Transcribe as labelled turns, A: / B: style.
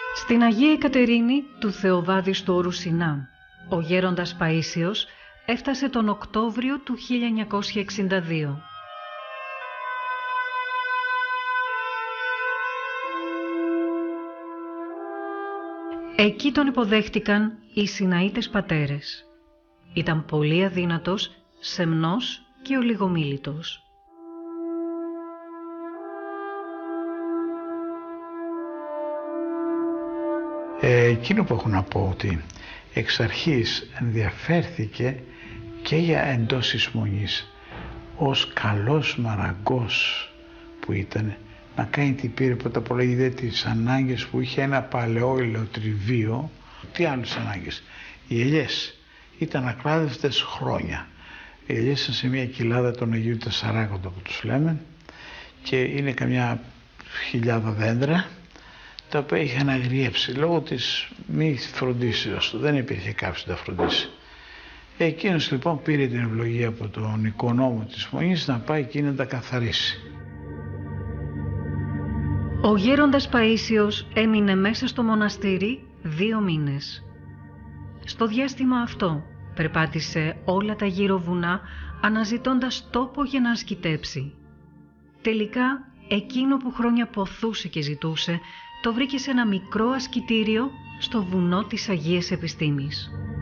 A: Στην Αγία Εκατερίνη του Θεοβάδιστου όρου Σινά, ο γέροντας Παΐσιος έφτασε τον Οκτώβριο του 1962. Εκεί τον υποδέχτηκαν οι Σιναΐτες πατέρες. Ήταν πολύ αδύνατος, σεμνός και ολιγομίλητος.
B: Εκείνο που έχω να πω ότι εξ αρχής ενδιαφέρθηκε και για εντός εισμονής, ως καλός μαραγκός που ήταν, να κάνει τι πήρε πρώτα απ' όλα, είδε τις ανάγκες που είχε ένα παλαιό ηλεοτριβείο. Τι άλλες ανάγκες? Οι ελιές ήταν ακλάδευτες χρόνια. Οι ελιές ήταν σε μια κοιλάδα των Αγίου Τεσσαράκοντα που τους λέμε, και είναι καμιά χιλιάδα δέντρα τα οποία είχαν αγριέψει λόγω της μη φροντίσεως του. Δεν υπήρχε κάποιος να τα φροντίσει. Εκείνος λοιπόν πήρε την ευλογία από τον οικονόμο της Μονής να πάει εκεί να τα καθαρίσει.
A: Ο γέροντας Παΐσιος έμεινε μέσα στο μοναστήρι 2 μήνες. Στο διάστημα αυτό περπάτησε όλα τα γύρω βουνά αναζητώντας τόπο για να ασκητέψει. Τελικά εκείνο που χρόνια ποθούσε και ζητούσε το βρήκε σε ένα μικρό ασκητήριο στο βουνό της Αγίας Επιστήμης.